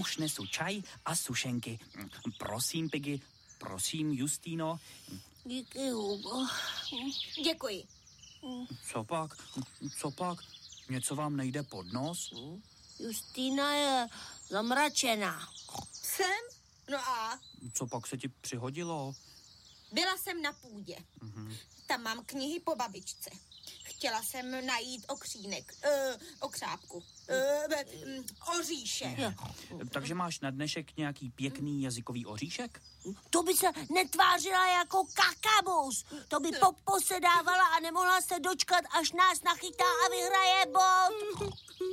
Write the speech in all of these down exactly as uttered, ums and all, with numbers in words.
už nesu čaj a sušenky. Prosím, Piggy, prosím, Justino. Díky, Hugo. Děkuji. Co pak? Co pak? Něco vám nejde pod nos? Justína je zamračená. Jsem? No a? Co pak se ti přihodilo? Byla jsem na půdě. Mm-hmm. Tam mám knihy po babičce. Chtěla jsem najít okřínek, uh, okřápku, uh, oříšek. Takže máš na dnešek nějaký pěkný jazykový oříšek? To by se netvářila jako kakabus. To by poposedávala a nemohla se dočkat, až nás nachytá a vyhraje bod.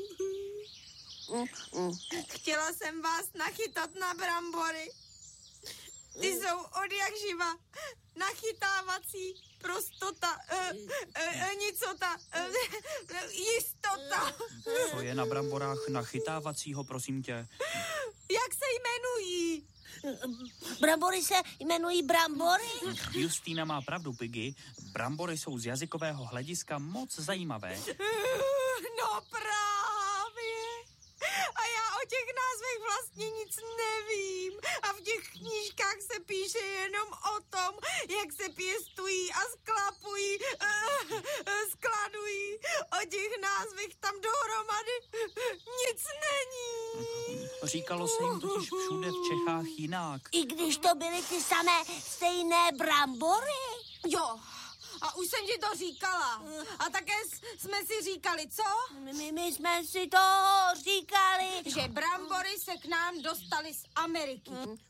Chtěla jsem vás nachytat na brambory. Ty jsou od jak živa. Nachytávací prostota, uh, uh, nicota, uh, jistota. Co je na bramborách nachytávacího, prosím tě? Jak se jmenují? Brambory se jmenují brambory? Justína má pravdu, Piggy. Brambory jsou z jazykového hlediska moc zajímavé. No právě. A já o těch názvech vlastně nic nevím. A v těch knížkách se píše jenom o tom, jak se pěstují a sklapují, uh, uh, skladují. O těch názvech tam dohromady nic není. Říkalo se jim totiž všude v Čechách jinak. I když to byly ty samé stejné brambory? Jo. A už jsem ti to říkala. A také jsme si říkali, co? My, my jsme si to říkali. Že brambory se k nám dostaly z Ameriky.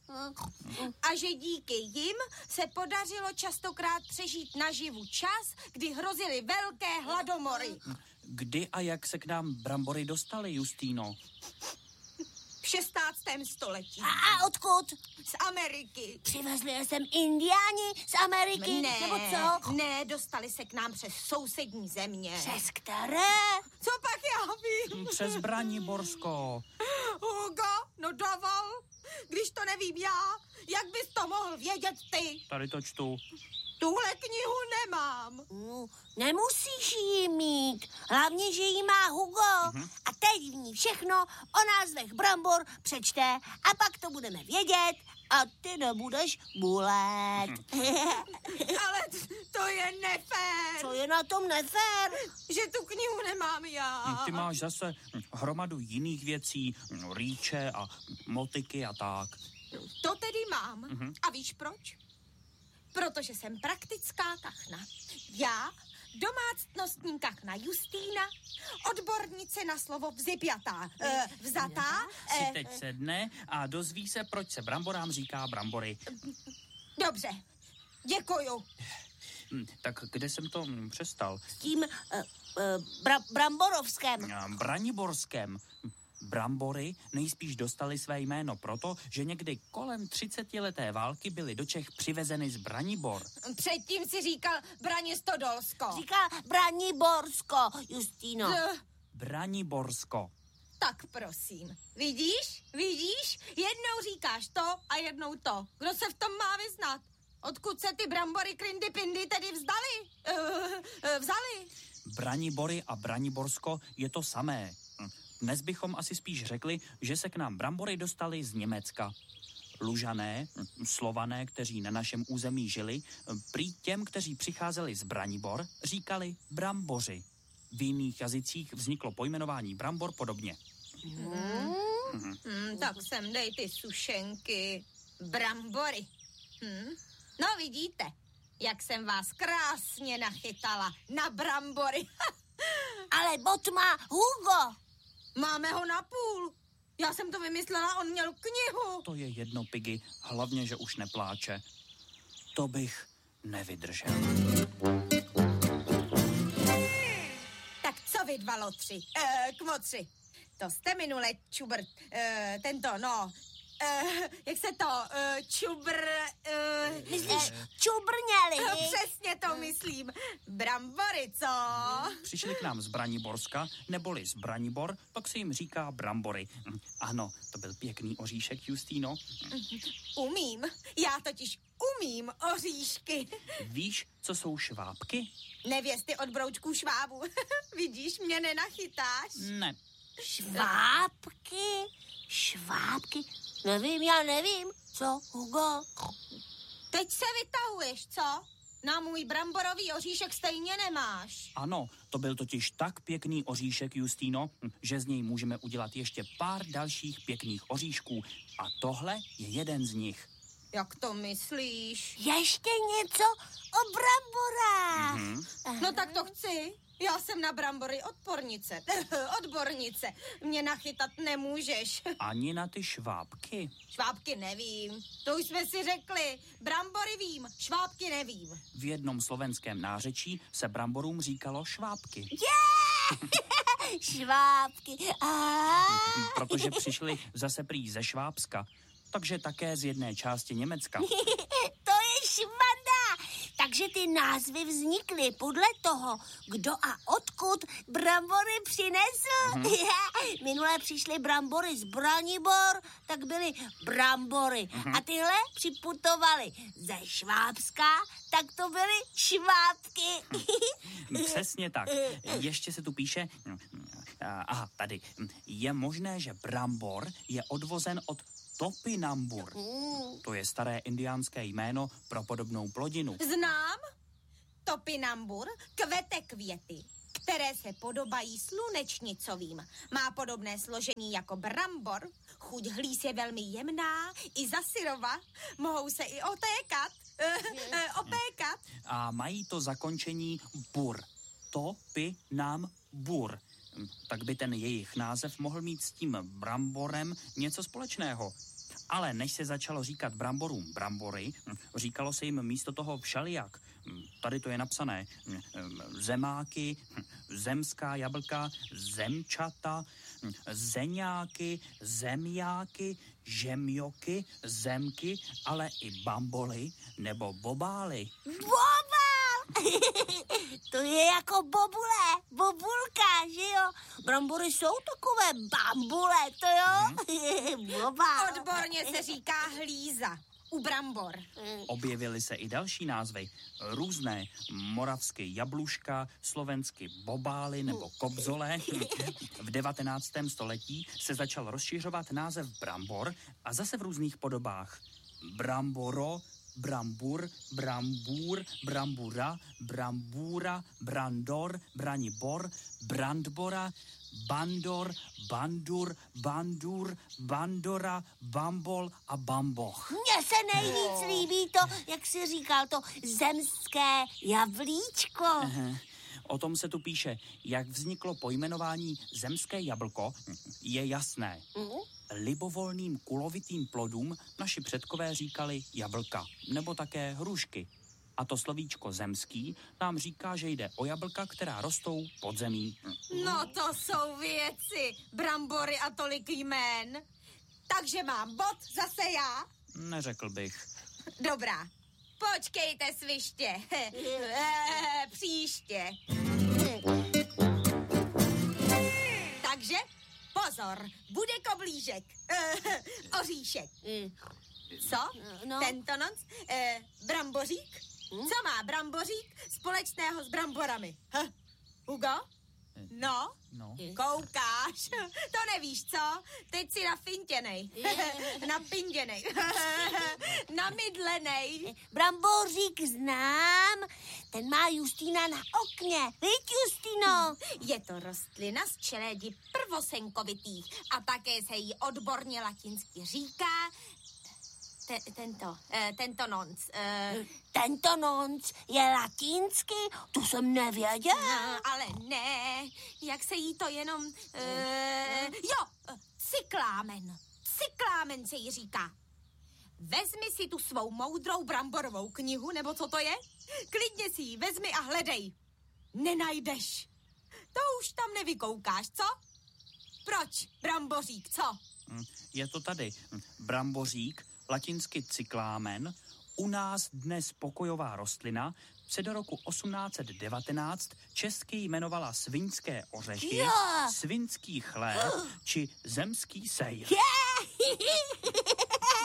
A že díky jim se podařilo častokrát přežít naživu čas, kdy hrozily velké hladomory. Kdy a jak se k nám brambory dostaly, Justíno? V šestnáctém století. A, a odkud? Z Ameriky. Přivezli je sem Indiáni z Ameriky? Ne, nebo co? ne, dostali se k nám přes sousední země. Přes které? Co pak já vím? Přes Braniborsko. Hugo, no dovol, když to nevím já, jak bys to mohl vědět ty? Tady to čtu. Tuhle knihu nemám. No, nemusíš ji mít. Hlavně, že ji má Hugo. Uh-huh. A teď v ní všechno o názvech brambor přečte a pak to budeme vědět a ty nebudeš bulet. Uh-huh. Ale to je nefér. Co je na tom nefér? Že tu knihu nemám já. Ty máš zase hromadu jiných věcí, rýče a motiky a tak. To tedy mám. Uh-huh. A víš proč? Protože jsem praktická kachna. Já, domácnostní kachna Justína, odbornice na slovo vzipjatá, e, vzatá. Si teď sedne a dozví se, proč se bramborám říká brambory. Dobře, děkuju. Tak kde jsem to přestal? S tím uh, uh, bra- Bramborovském. Braniborském. Brambory nejspíš dostali své jméno proto, že někdy kolem třicetileté války byly do Čech přivezeny z Branibor. Předtím si říkal Branistodolsko. Říká Braniborsko, Justíno. Z... Braniborsko. Tak prosím. Vidíš? Vidíš? Jednou říkáš to a jednou to. Kdo se v tom má vyznat? Odkud se ty brambory krindy pindy tedy vzdali? Uh, uh, vzali? Branibory a Braniborsko je to samé. Dnes bychom asi spíš řekli, že se k nám brambory dostaly z Německa. Lužané, Slované, kteří na našem území žili, prý těm, kteří přicházeli z Branibor, říkali bramboři. V jiných jazycích vzniklo pojmenování brambor podobně. Hmm. Hmm. Hmm, tak sem dej ty sušenky. Brambory. Hmm. No vidíte, jak jsem vás krásně nachytala na brambory. Ale bod má Hugo. Máme ho na půl. Já jsem to vymyslela, on měl knihu. To je jedno, Piggy, hlavně, že už nepláče. To bych nevydržel. Tak co vy dva lotři, e, kmotři? To jste minule čubr, e, tento, no, e, jak se to, e, čubr... E, Myslíš čubrněli? E, přesně to myslím. Brambory, co? Přišli k nám z Braniborska, neboli z Branibor, pak se jim říká brambory. Ano, to byl pěkný oříšek, Justíno. Umím, já totiž umím oříšky. Víš, co jsou švábky? Nevěsty od broučků švábů. Vidíš, mě nenachytáš? Ne. Švábky? Švábky? oříšky? Nevím, já nevím. Co, Hugo? Teď se vytahuješ, co? Na můj bramborový oříšek stejně nemáš. Ano, to byl totiž tak pěkný oříšek, Justýno, že z něj můžeme udělat ještě pár dalších pěkných oříšků. A tohle je jeden z nich. Jak to myslíš? Ještě něco o bramborách. Mm-hmm. No tak to chci. Já jsem na brambory odpornice. Odbornice. Mě nachytat nemůžeš. Ani na ty švábky. Švábky nevím. To už jsme si řekli. Brambory vím, švábky nevím. V jednom slovenském nářečí se bramborům říkalo švábky. Yeah! Švábky. Ah. Protože přišli zase prý ze Švábska. Takže také z jedné části Německa. To je švanda. Takže ty názvy vznikly podle toho, kdo a odkud brambory přinesl. Mm-hmm. Minule přišly brambory z Branibor, tak byly brambory. Mm-hmm. A tyhle připutovaly ze Švábska, tak to byly švábky. Přesně tak. Ještě se tu píše... Aha, tady. Je možné, že brambor je odvozen od topinambur. To je staré indiánské jméno pro podobnou plodinu. Znám. Topinambur kvete květy, které se podobají slunečnicovým. Má podobné složení jako brambor. Chuť hlíz je velmi jemná, i za syrova. Mohou se i otékat. Opékat. A mají to zakončení bur. Topinambur. Tak by ten jejich název mohl mít s tím bramborem něco společného. Ale než se začalo říkat bramborům brambory, říkalo se jim místo toho všelijak. Tady to je napsané. Zemáky, zemská jablka, zemčata, zeňáky, zemjáky, žemjoky, zemky, ale i bamboly nebo bobály. Bobál! To je jako bobule, bobulka, že jo? Brambory jsou takové bambule, to jo? Mm. Bobál. Odborně se říká hlíza u brambor. Objevily se i další názvy. Různé moravsky jabluška, slovensky bobály nebo kobzole. V devatenáctém století se začal rozšiřovat název brambor a zase v různých podobách. Bramboro, brambur, brambůr, brambura, brambůra, brandor, branibor, brandbora, bandor, bandur, bandur, bandora, bambol a bamboch. Mně se nejvíc líbí to, jak jsi říkal, to zemské jablíčko. Aha. O tom se tu píše, jak vzniklo pojmenování zemské jablko, je jasné. Libovolným kulovitým plodům naši předkové říkali jablka, nebo také hrušky. A to slovíčko zemský nám říká, že jde o jablka, která rostou pod zemí. No to jsou věci, brambory a tolik jmén. Takže mám bod zase já? Neřekl bych. Dobrá, počkejte sviště. Příště. Takže pozor, bude koblížek, oříšek. Co? No. Tento noc? Eh, brambořík? Co má brambořík společného s bramborami? Huh? Hugo? No? No. Koukáš? To nevíš, co? Teď si nafintěnej. Napinděnej. Namydlenej. Brambořík znám, ten má Justýna na okně. Víš, Justýno? Je to rostlina z čeledi prvosenkovitých a také se jí odborně latinsky říká te, tento, eh, tento nonc. Eh, Tento nonc je latinsky? To jsem nevěděl. No, ale ne, jak se jí to jenom... Uh, jo, cyklámen. Cyklámen se jí říká. Vezmi si tu svou moudrou bramborovou knihu, nebo co to je? Klidně si ji vezmi a hledej. Nenajdeš. To už tam nevykoukáš, co? Proč, brambořík, co? Je to tady. Brambořík, latinsky cyklámen, u nás dnes pokojová rostlina, se do roku osmnáct set devatenáct česky jmenovala sviňské ořechy, Jo. svinský chléb či zemský sejr.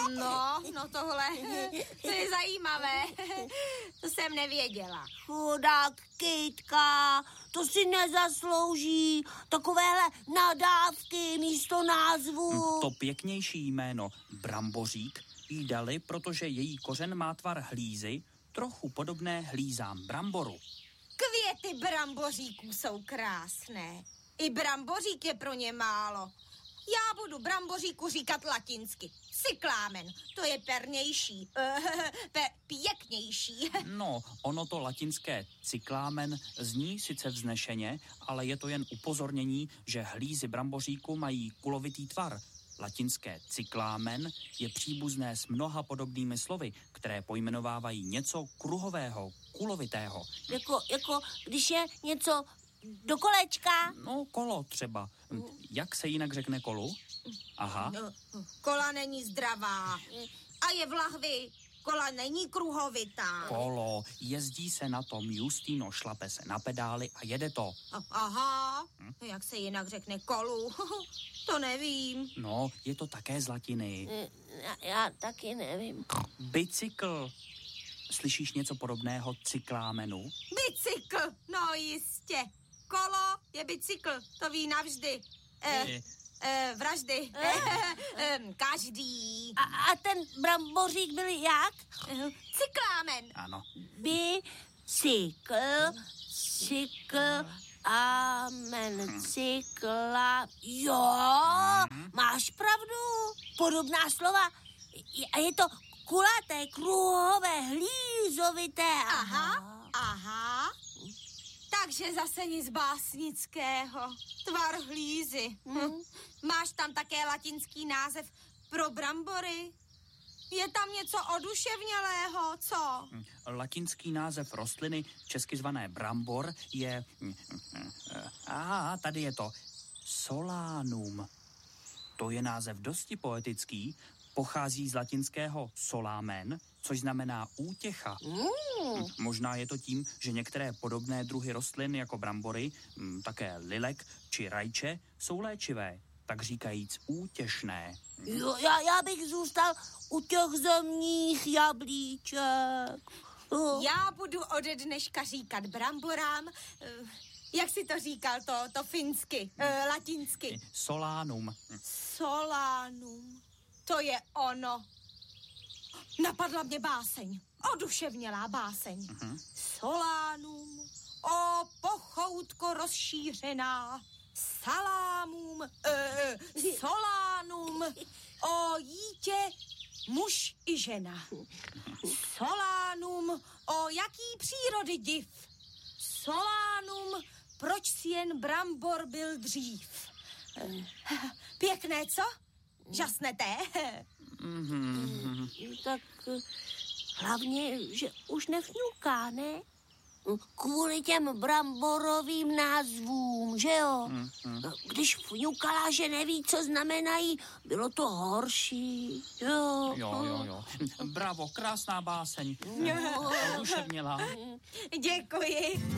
No, no tohle, to je zajímavé. To jsem nevěděla. Chudák Kytka, to si nezaslouží. Takovéhle nadávky místo názvu. To pěknější jméno Brambořík jí dali, protože její kořen má tvar hlízy, trochu podobné hlízám bramboru. Květy bramboříků jsou krásné. I brambořík je pro ně málo. Já budu bramboříku říkat latinsky. Cyklámen, to je pernější, Pe, pěknější. No, ono to latinské cyklámen zní sice vznešeně, ale je to jen upozornění, že hlízy bramboříku mají kulovitý tvar. Latinské cyklámen je příbuzné s mnoha podobnými slovy, které pojmenovávají něco kruhového, kulovitého. Jako, jako když je něco do kolečka. No, kolo třeba. Jak se jinak řekne kolu? Aha. Kola není zdravá. A je v lahvi. Kola není kruhovitá. Kolo. Jezdí se na tom, Justýno, šlape se na pedály a jede to. Aha. Jak se jinak řekne kolu? To nevím. No, je to také z latiny. Já, já taky nevím. Bicykl. Slyšíš něco podobného cyklámenu? Bicykl, no jistě. Kolo je bicykl, to ví navždy. Eh, eh, vraždy. Eh, každý. A, a ten brambořík byl jak? Cyklámen. Ano. Bicykl, cykl, amen, cykla. Jo, máš pravdu. Podobná slova. A je to kulaté, kruhové, hlízovité. Aha, aha. Takže zase nic básnického. Tvar hlízy. Hmm. Máš tam také latinský název pro brambory? Je tam něco oduševnělého, co? Latinský název rostliny, česky zvané brambor, je... Aha, tady je to. Solanum. To je název dosti poetický, pochází z latinského solamen, což znamená útěcha. Mm. Možná je to tím, že některé podobné druhy rostlin jako brambory, také lilek či rajče, jsou léčivé, tak říkajíc útěšné. Jo, já, já bych zůstal u těch zemních jablíček. Oh. Já budu ode dneška říkat bramborám, eh, jak jsi to říkal, to, to finsky, eh, latinsky. Solanum. Solanum. To je ono. Napadla mě báseň. Oduševnělá báseň. Uh-huh. Solanum. O pochoutko rozšířená. Salámum. E, solánum. O jítě muž i žena. Solánum. O jaký přírody div. Solánum. Proč si jen brambor byl dřív. Pěkné, co? Žasnete? Mm, tak hlavně, že už nevňuká, ne? Kvůli těm bramborovým názvům, že jo? Když vňukala, že neví, co znamenají, bylo to horší, jo? Jo, jo, jo. Bravo, krásná báseň. Oduševnělá. Děkuji.